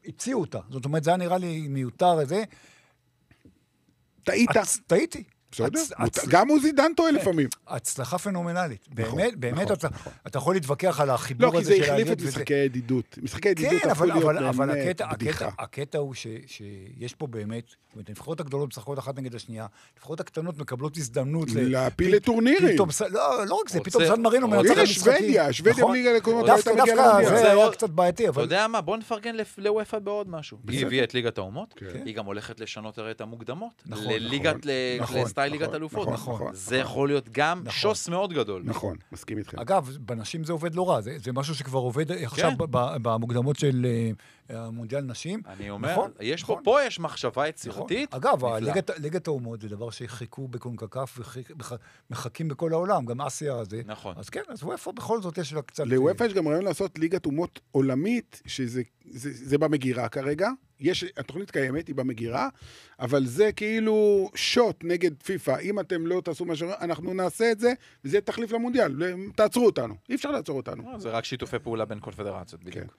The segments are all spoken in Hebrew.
הציעו אותה. זאת אומרת, זה היה נראה לי מיותר איזה. טעיתי. בסדר? גם הוא זידן טועה לפעמים. הצלחה פנומנלית. באמת, אתה יכול להתווכח על החיבור הזה של העניין. לא, כי זה החליף את משחקי הידידות. משחקי הידידות הפכו להיות באמת בדיחה. הקטע הוא שיש פה באמת, הנבחרות הגדולות משחקות אחת נגד השנייה, הנבחרות הקטנות מקבלות הזדמנות להפיל לטורנירים. לא רק זה, פתאום סן מרינו מנצח המשחקים. שוודיה בליגה לקומות. דווקא זה היה קצת בעייתי. אתה יודע מה? בוא נפרגן לוופא בעוד משהו. היא הביאה את ליגת האומות, היא גם הולכת לשנות את המוקדמות. לסטייל ליגת אלופות. זה יכול להיות גם שוס מאוד גדול. נכון, מסכים איתכם. אגב, בנשים זה עובד לא רע, זה משהו שכבר עובד עכשיו במוקדמות של המונדיאל נשים. אני אומר, פה יש מחשבה יצירתית. אגב, ליגת האומות זה דבר שחיכו בקונקקף ומחכים בכל העולם, גם אסיה הזה. נכון. אז כן, אז וופא בכל זאת יש לה קצת... לוופא יש גם רעיון לעשות ליגת אומות עולמית, שזה במגירה כרגע. התוכנית קיימת, היא במגירה, אבל זה כאילו שוט נגד פיפה. אם אתם לא תעשו מה אנחנו נעשה את זה, וזה תחליף למונדיאל. תעצרו אותנו. אי אפשר לעצור אותנו. זה רק שיתופי פעולה בין קונפדרציות, בדיוק.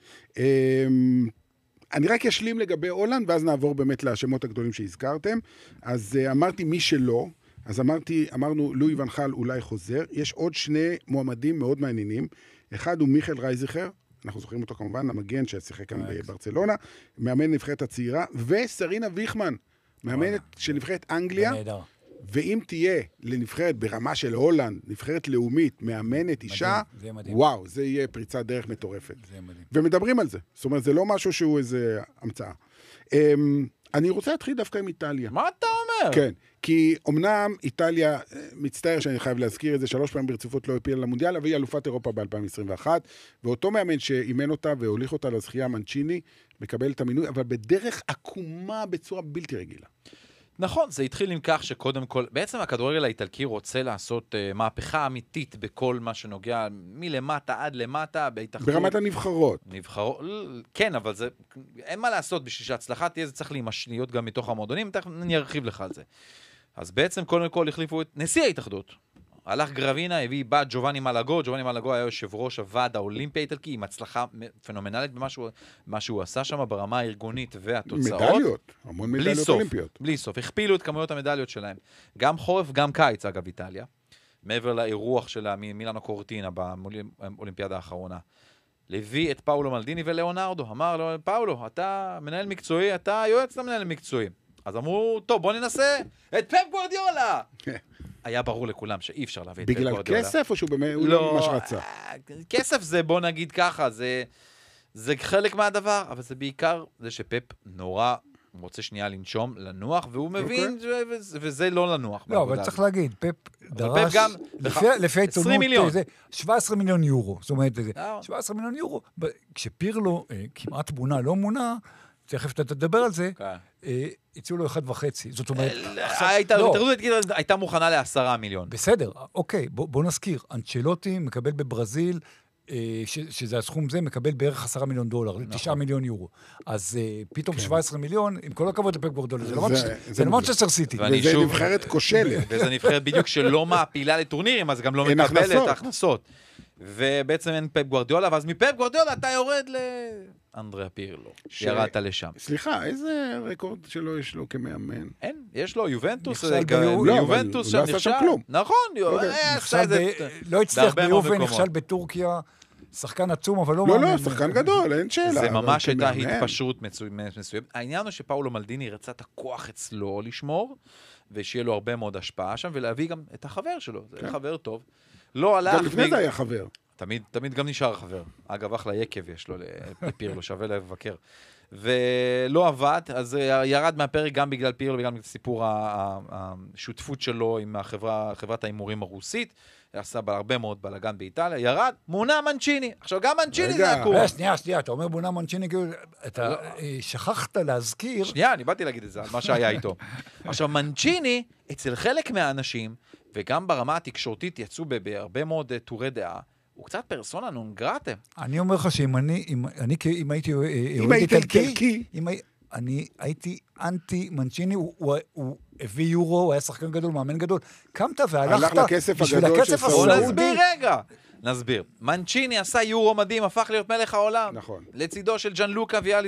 אני רק אשלים לגבי הולנד, ואז נעבור באמת לשמות הגדולים שהזכרתם. אז אמרתי מי שלא, אז אמרנו לואי ון חל אולי חוזר. יש עוד שני מועמדים מאוד מעניינים. אחד הוא מיכאל רייזיכר, אנחנו זוכרים אותו כמובן, המגן ששיחק כאן בברצלונה, מאמן נבחרת הצעירה, וסרינה ויכמן, מאמנת של נבחרת אנגליה, ואם תהיה לנבחרת ברמה של הולנד, נבחרת לאומית, מאמנת אישה, וואו, זה יהיה פריצת דרך מטורפת. ומדברים על זה. זאת אומרת, זה לא משהו שהוא איזה המצאה. אני רוצה להתחיל דווקא עם איטליה. מה אתה אומר? כן, כי אמנם איטליה, מצטער שאני חייב להזכיר את זה, 3 פעמים ברציפות לא הפילה למונדיאל, אבל היא אלופת אירופה ב-2021, ואותו מאמן שאימן אותה והוליך אותה לזכייה, מנצ'יני, מקבל את המינוי, אבל בדרך עקומה בצורה בלתי רגילה. נכון, זה התחיל עם כך שקודם כל, בעצם הכדורגל האיטלקי רוצה לעשות מהפכה אמיתית בכל מה שנוגע מלמטה עד למטה, בהתאחדות. ברמת הנבחרות. כן, אבל זה, אין מה לעשות בשביל שההצלחה תהיה, זה צריך להיות גם מתוך המועדונים, אני ארחיב לך על זה. אז בעצם קודם כל החליפו את נשיא ההתאחדות. הלך גרבינה, הביא בת ג'ובאני מלאגו, ג'ובאני מלאגו היה יושב ראש הוועד האולימפי האיטלקי, עם הצלחה פנומנלית במה שהוא עשה שם ברמה הארגונית והתוצאות. מדליות, המון מדליות אולימפיות. בלי סוף, הכפילו את כמויות המדליות שלהם. גם חורף, גם קיץ, אגב, איטליה. מעבר לאירוח שלה מילאנו קורטינה באולימפיאדה האחרונה. לביא את פאולו מלדיני ולאונרדו. אמר לו, פאולו, אתה מנהל מקצועי, אתה יועץ למנהל מקצועי. אז אמרו, טוב, בוא ננסה את פפ גוארדיולה. היה ברור לכולם שאי אפשר להביא את פפ גוארדיולה. בגלל כסף או שהוא באמת לא ממש רצה? כסף זה, בוא נגיד ככה, זה חלק מהדבר, אבל זה בעיקר זה שפפ נורא רוצה שנייה לנשום, לנוח, והוא מבין, וזה לא לנוח. לא, אבל צריך להגיד, פפ דרש, לפי העיתונות, 17 מיליון יורו. זאת אומרת, 17 מיליון יורו, כשפירלו כמעט מונה, לא מונה, תכף אתה תדבר על זה, הציעו לו 1.5. זאת אומרת... הייתה מוכנה ל10 מיליון. בסדר, אוקיי, בוא נזכיר. אנצ'לוטי מקבל בברזיל, שזה הסכום זה, מקבל בערך 10 מיליון דולר, 9 מיליון יורו. אז פתאום 17 מיליון, עם כל הכבוד לפפ גוארדיולה, זה לא מנצ'סטר סיטי. וזה נבחרת כושלת. וזה נבחרת בדיוק שלא מעפילה לטורנירים, אז גם לא מקבלת הכנסות. ובעצם אין פפ גוארדיולה, ואז מפפ גוארדיולה אתה יורד לאנדריה פירלו. ירדת לשם. סליחה, איזה רקורד שלו יש לו כמאמן? אין, יש לו יובנטוס. יובנטוס שם נכשל. נכון, לא הצליח ביובן, נכשל בטורקיה, שחקן עצום, אבל לא מאמן. לא, שחקן גדול, אין שאלה. זה ממש הייתה התפשרות מסוימת. העניין הוא שפאולו מלדיני רצה את הכוח אצלו לשמור, ושיהיה לו הרבה מאוד השפעה שם, ולהביא גם את החבר שלו. זה חבר טוב. לא הלך... גם לפני זה היה חבר. תמיד גם נשאר חבר. אגב, אחלה יקב יש לו לפירלו, שווה לבקר. ולא עבד, אז ירד מהפרק גם בגלל פירלו, וגם בגלל סיפור השותפות שלו עם חברת האימורים הרוסית. עשה הרבה מאוד בלגן באיטליה, ירד, מונה מנצ'יני. עכשיו, גם מנצ'יני זה הקור. שנייה, אתה אומר מונה מנצ'יני, אתה שכחת להזכיר... שנייה, אני באתי להגיד את זה, מה שהיה איתו. עכשיו, מנצ'יני, אצל חלק מהאנשים, וגם ברמה התקשורתית יצאו בהרבה מאוד טורי דעה, הוא קצת פרסונה נון גרטה. אני אומר לך שאם אם הייתי איטלקי, אני הייתי אנטי מנצ'יני, הוא הביא יורו, הוא היה שחקן גדול, מאמן גדול. קמת והלכת בשביל הכסף הסעודי. נסביר. מנצ'יני עשה יורו מדהים, הפך להיות מלך העולם. נכון. לצידו של ג'אן לוקה ויאלי